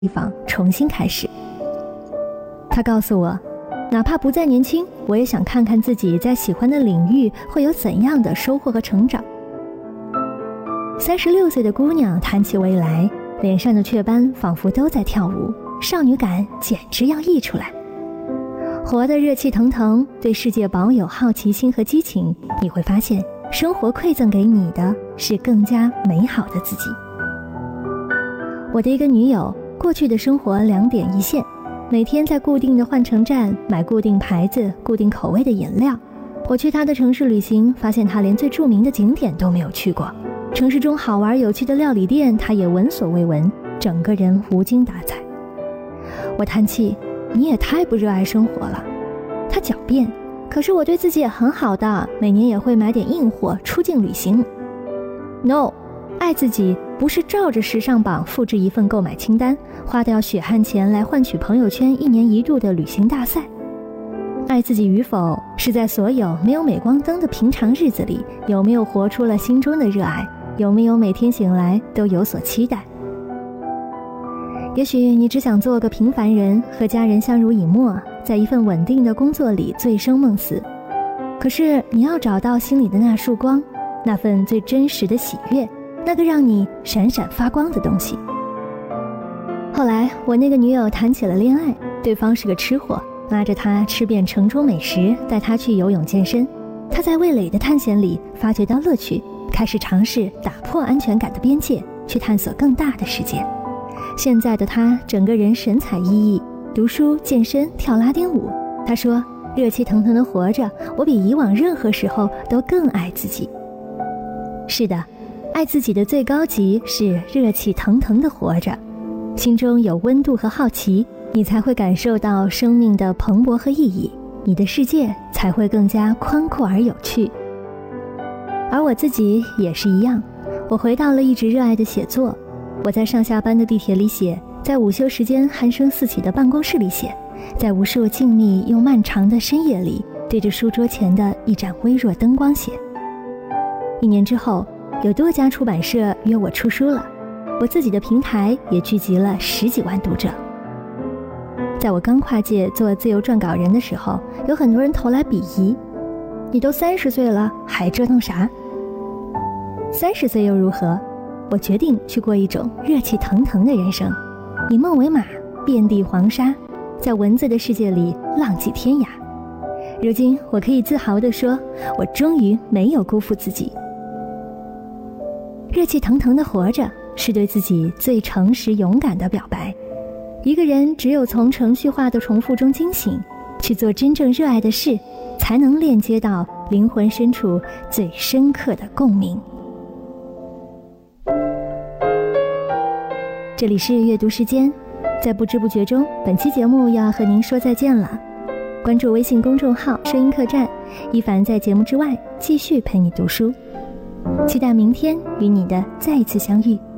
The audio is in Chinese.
地方重新开始。他告诉我，哪怕不再年轻，我也想看看自己在喜欢的领域会有怎样的收获和成长。36岁的姑娘谈起未来，脸上的雀斑仿佛都在跳舞，少女感简直要溢出来。活得热气腾腾，对世界保有好奇心和激情，你会发现生活馈赠给你的是更加美好的自己。我的一个女友，过去的生活2点一线，每天在固定的换乘站买固定牌子、固定口味的饮料。我去她的城市旅行，发现她连最著名的景点都没有去过，城市中好玩有趣的料理店她也闻所未闻，整个人无精打采。我叹气，你也太不热爱生活了。她狡辩，可是我对自己也很好的，每年也会买点硬货出境旅行。No， 爱自己不是照着时尚榜复制一份购买清单，花掉血汗钱来换取朋友圈1年1度的旅行大赛。爱自己与否，是在所有没有镁光灯的平常日子里，有没有活出了心中的热爱，有没有每天醒来都有所期待。也许你只想做个平凡人，和家人相濡以沫，在一份稳定的工作里醉生梦死。可是你要找到心里的那束光，那份最真实的喜悦，那个让你闪闪发光的东西。后来我那个女友谈起了恋爱，对方是个吃货，拉着她吃遍城中美食，带她去游泳健身。她在味蕾的探险里发掘到乐趣，开始尝试打破安全感的边界，去探索更大的世界。现在的她整个人神采奕奕，读书、健身、跳拉丁舞。她说，热气腾腾地活着，我比以往任何时候都更爱自己。是的，爱自己的最高级是热气腾腾地活着，心中有温度和好奇，你才会感受到生命的蓬勃和意义，你的世界才会更加宽阔而有趣。而我自己也是一样，我回到了一直热爱的写作。我在上下班的地铁里写，在午休时间鼾声四起的办公室里写，在无数静谧又漫长的深夜里，对着书桌前的一盏微弱灯光写。1年之后，有多家出版社约我出书了，我自己的平台也聚集了10几万读者。在我刚跨界做自由撰稿人的时候，有很多人投来鄙夷，你都30岁了，还折腾啥？30岁又如何？我决定去过一种热气腾腾的人生，以梦为马，遍地黄沙，在文字的世界里浪迹天涯。如今我可以自豪地说，我终于没有辜负自己。热气腾腾地活着，是对自己最诚实勇敢的表白。一个人只有从程序化的重复中惊醒，去做真正热爱的事，才能链接到灵魂深处最深刻的共鸣。这里是阅读时间，在不知不觉中，本期节目要和您说再见了。关注微信公众号声音客栈，一凡在节目之外继续陪你读书，期待明天与你的再一次相遇。